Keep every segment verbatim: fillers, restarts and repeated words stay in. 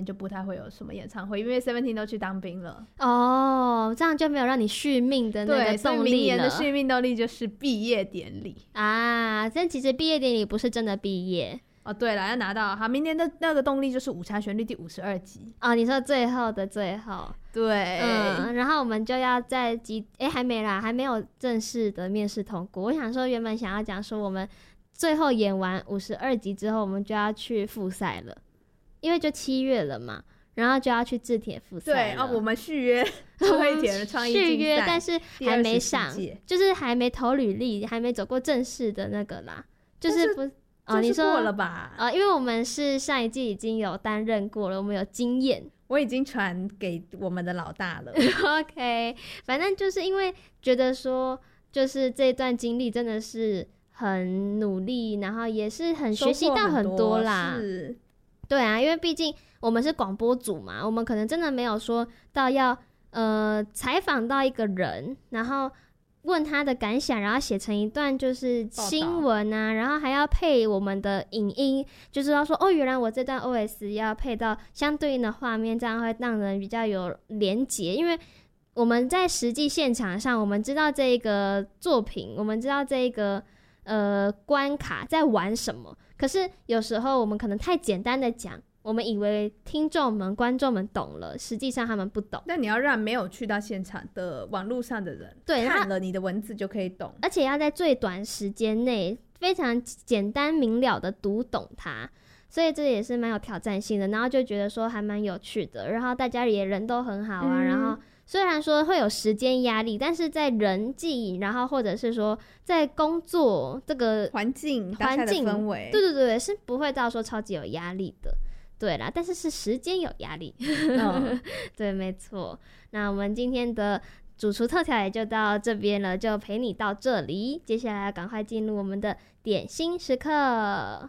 就不太会有什么演唱会，因为 Seventeen 都去当兵了。 哦，这样就没有让你续命的那个动力了。 对，所以明年的续命动力就是毕业典礼啊。但其实毕业典礼不是真的毕业哦。对了，要拿到好，明年的那个动力就是午茶旋律第五十二集哦。你说最后的最后， 对， 嗯，然后我们就要在集，哎，还没啦，还没有正式的面试通过。我想说，原本想要讲说我们最后演完五十二集之后，我们就要去复赛了，因为就七月了嘛，然后就要去制铁复赛了。 对哦，我们续约最后一天的创意竞赛， 续约，但是还没上，就是还没投履历，还没走过正式的那个啦，就是不。 哦，你说过了吧？ 呃，因为我们是上一季已经有担任过了，我们有经验， 我已经传给我们的老大了。 OK， 反正就是因为觉得说，就是这段经历真的是很努力，然后也是很学习到很多啦。 是， 对啊，因为毕竟我们是广播组嘛，我们可能真的没有说到要呃采访到一个人，然后问他的感想，然后写成一段就是新闻啊，然后还要配我们的影音，就是要说哦，原来我这段 O S 要配到相对应的画面，这样会让人比较有连结。因为我们在实际现场上，我们知道这个作品，我们知道这个呃关卡在玩什么，可是有时候我们可能太简单的讲，我们以为听众们观众们懂了，实际上他们不懂。 但你要让没有去到现场的网络上的人对看了你的文字就可以懂， 而且要在最短时间内非常简单明了的读懂它，所以这也是蛮有挑战性的。然后就觉得说还蛮有趣的，然后大家也人都很好啊、嗯、然后虽然说会有时间压力，但是在人际，然后或者是说在工作这个环境环境氛围， 对对对，是不会到说超级有压力的。对啦，但是是时间有压力、嗯、对，没错。那我们今天的主厨特调也就到这边了，就陪你到这里，接下来赶快进入我们的点心时刻。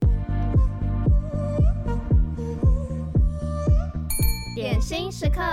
点心时刻，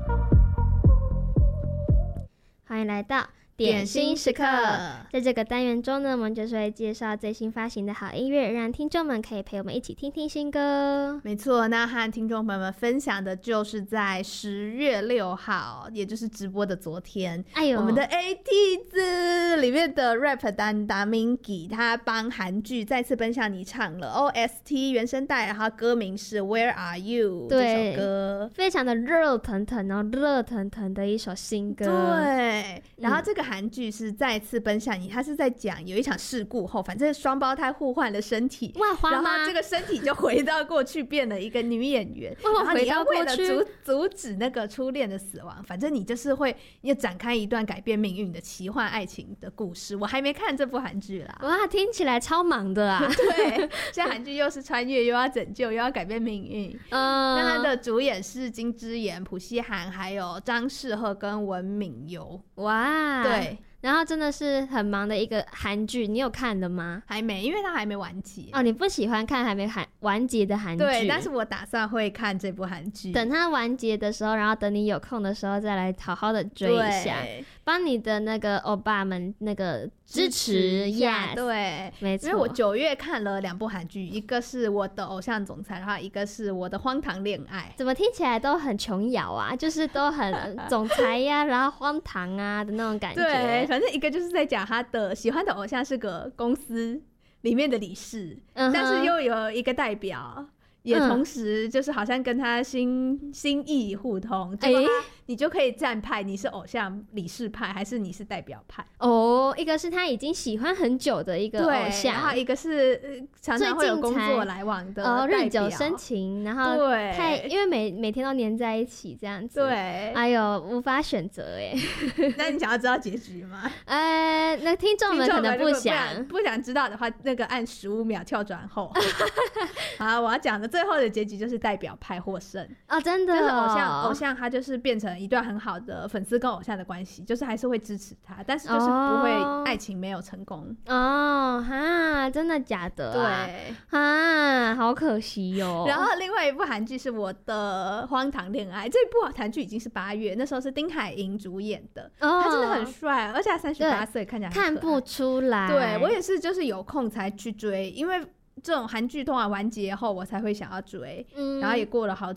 欢迎来到点心时刻。在这个单元中呢，我们就是会介绍最新发行的好音乐，让听众们可以陪我们一起听听新歌。 没错，那和听众朋友们分享的就是在十月六号，也就是直播的昨天，哎呦，我们的 A T 子里面的 rap 担当 Mingy 他帮韩剧再次奔向你唱了 O S T 原声带，然后歌名是 Where Are You 这首歌， 非常的热腾腾哦，热腾腾的一首新歌。 对，然后这个韩剧是再次奔向你，他是在讲有一场事故后，反正双胞胎互换了身体， 哇，花然后这个身体就回到过去变了一个女演员，然后你要为了阻阻止那个初恋的死亡，反正你就是会要展开一段改变命运的奇幻爱情的故事。我还没看这部韩剧啦， 哇，听起来超忙的啊！ 对，现在韩剧又是穿越，又要拯救，又要改变命运。嗯，那他的主演是金智妍、朴熙涵，还有张世赫跟文敏游。 哇， 对。 然后真的是很忙的一个韩剧，你有看的吗？ 还没，因为它还没完结。 哦，你不喜欢看还没完结的韩剧？ 对，但是我打算会看这部韩剧。 等它完结的时候，然后等你有空的时候再来好好的追一下，帮你的那个欧巴们那个支持一下。 Yes, 对， 没错。 因为我九月看了两部韩剧，一个是我的偶像总裁，然后一个是我的荒唐恋爱。 怎么听起来都很琼瑶啊？就是都很总裁呀、啊，然后荒唐啊的那种感觉。 对。反正一个就是在讲他的喜欢的偶像是个公司里面的理事，嗯、但是又有一个代表，也同时就是好像跟他心心意互通，结果他你就可以站派，你是偶像理事派还是你是代表派？ 哦，一个是他已经喜欢很久的一个偶像， 然后一个是、呃、常常会有工作来往的代表， 哦，日久生情，然后对， 太因为每每天都黏在一起这样子， 对， 哎呦，无法选择哎。 那你想要知道结局吗？ 呃，那听众们可能不想不想知道的话，那个按十五秒跳转后。好，我要讲的最后的结局就是代表派获胜啊、哦，真的、哦， 就是偶像偶像他就是变成一段很好的粉丝跟偶像的关系，就是还是会支持他，但是就是不会爱情没有成功哦。哈，真的假的、啊？ 对啊，好可惜哟、哦。 然后另外一部韩剧是我的荒唐恋爱，这部韩剧已经是八月，那时候是丁海寅主演的，哦、他真的很帅，而且他三十八岁，看起来很看不出来。 对，我也是，就是有空才去追，因为这种韩剧通常完结后我才会想要追、嗯、然后也过了好